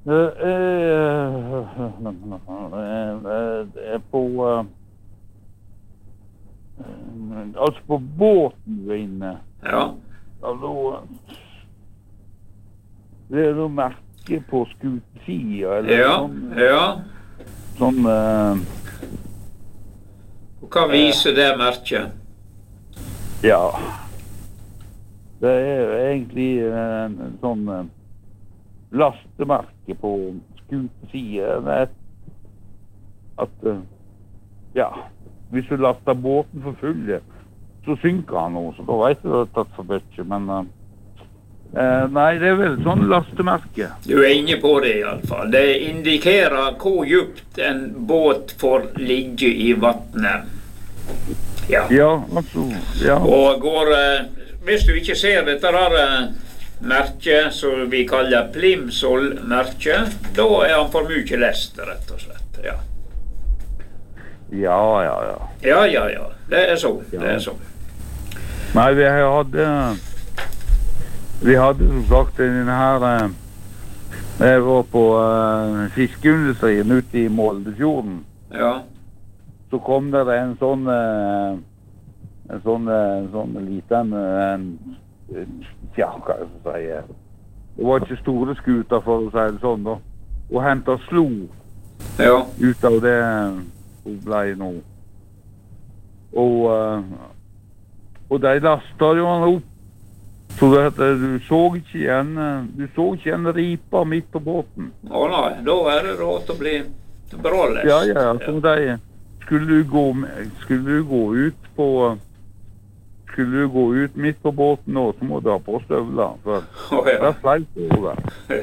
På altså på båten du inne. Ja. Det noe merke på skutesida, eller Ja, sånn. ja. Sånn Og hva viser det merket? ja. Det egentlig en sånn lastemerke på skutesida. Det at ja, hvis du laster båten for full, så synker han nå, så da vet du at det har tatt for mye, men nei, det vel sånn lastemerke. Du inne på det i alle fall. Det indikerer hvor djupt en båt får ligge i vattnet. Ja. Ja, altså, ja. Og hvis du ikke ser dette der merket, som vi kaller Plimsoll-merket, da han for mye lest, rett og slett. Ja. Ja. Ja. Det så. Nei, vi hadde som sagt denne her jeg var på fiskeindustrien ute i Moldefjorden. Ja. Så kom det en sånn liten ja, hva skal jeg si, det var ikke store skuter for å si det sånn da, og hentet slo ut av det hun ble nå. Og de lastet jo han opp, så du så ikke igjen ripa midt på båten. Å nei, da det råd å bli bra lest. Ja, så de skulle du gå ut midt på båten nå, så må du ha på støvler, for det fleit over.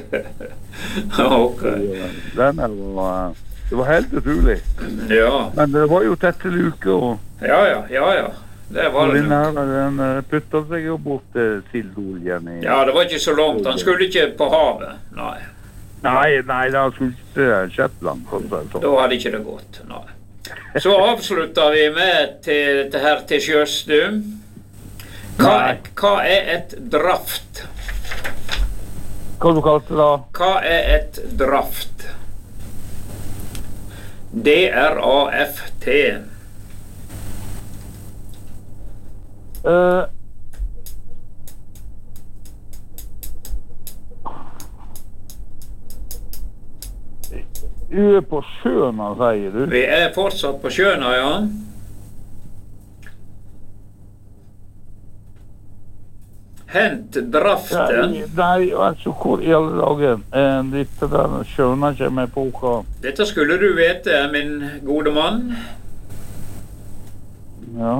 Ok. Det var helt utrolig. Ja. Men det var jo tette luker, og Ja. Det var det. Den puttet seg jo bort sildoljen i. Ja, det var ikke så langt. Han skulle ikke på havet. Nei. Nei, han skulle ikke til Shetland. Da hadde ikke det gått. Nei. Så avslutter vi med dette her til sjøs, du. Hva et draft? Hva du kalte det da? Hva et draft? D-R-A-F-T. Vi på sjøen, sier du? Vi fortsatt på sjøen, ja. Hent draften. Nei, altså, hvor i alle dager? Dette der skjønner ikke meg på hva. Dette skulle du vite, min gode mann. Ja.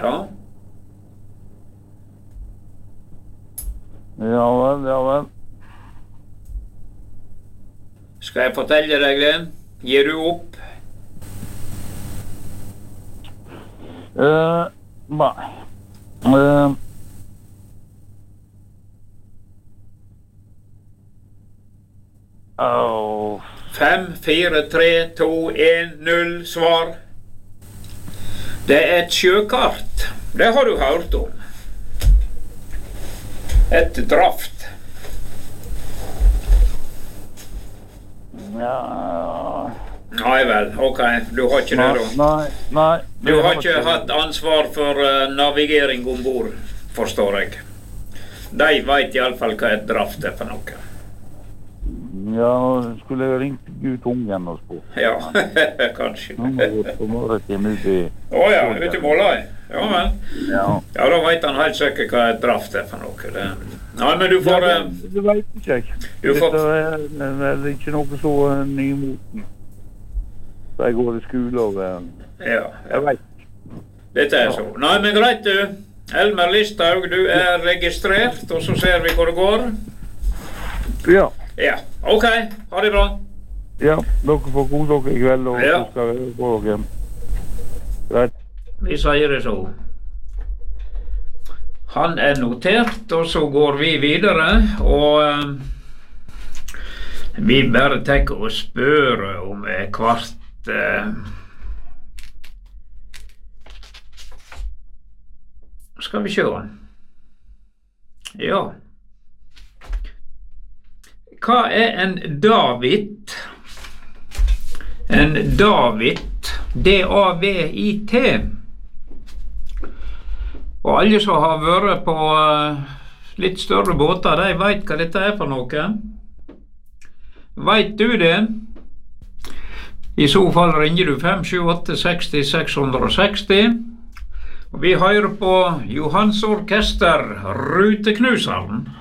Ja vel. Skal jeg fortelle deg det? Gir du opp? Nei. 5, 4, 3, 2, 1, 0, svar. Det et sjøkart. Det har du hørt om. Et draft. Ja. Nei vel, ok. Du har ikke det da. Nei. Du har ikke hatt ansvar for navigering ombord, forstår jeg. De vet i alle fall hva et draft for noe. Ja, skulle jeg ringt Gud Ungen og spurt. Ja, kanskje. Nå må jeg på morgentime ut i... Åja, ut i Måløy. Ja vel. Ja, da vet han helt sikkert hva et draft for noe. Nei, men du får... Det vet ikke jeg. Dette vel ikke noe så nymoten. Så jeg går i skole og... Ja. Jeg vet. Dette så. Nei, men greit du. Elmer Listhaug, du registrert, og så ser vi hvor det går. Ja. Ja, ok. Ha det bra. Ja, dere får kose dere i kveld, og så skal vi gå hjem. Greit. Vi sier det så. Han notert, og så går vi videre, og vi bare tenker å spørre om kvart skal vi se. Ja. hva er en Davit? En Davit, D-A-V-I-T. Og alle som har vært på litt større båter, de vet hva dette er for noe. Vet du det? I så fall ringer du 578 60 660. Og vi hører på Johans Orkester, Ruteknuseren.